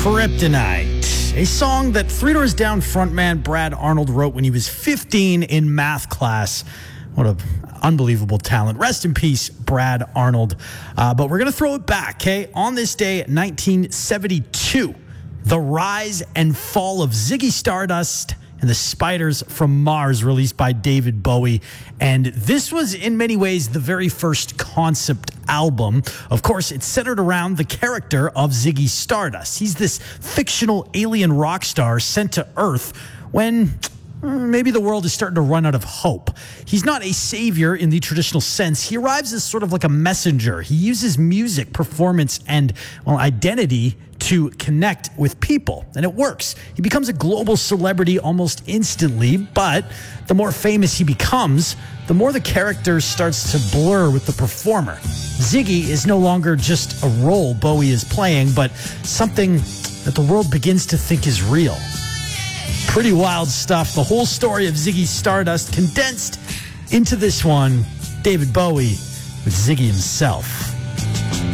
Kryptonite, a song that Three Doors Down frontman Brad Arnold wrote when he was 15 in math class. What an unbelievable talent. Rest in peace, Brad Arnold. But we're going to throw it back, okay? On this day, 1972, the rise and fall of Ziggy Stardust and the Spiders from Mars, released by David Bowie. And this was, in many ways, the very first concept album. Of course, it's centered around the character of Ziggy Stardust. He's this fictional alien rock star sent to Earth when maybe the world is starting to run out of hope. He's not a savior in the traditional sense. He arrives as sort of like a messenger. He uses music, performance, and, well, identity to connect with people, and it works. He becomes a global celebrity almost instantly, but the more famous he becomes, the more the character starts to blur with the performer. Ziggy is no longer just a role Bowie is playing, but something that the world begins to think is real. Pretty wild stuff. The whole story of Ziggy Stardust condensed into this one. David Bowie with Ziggy himself.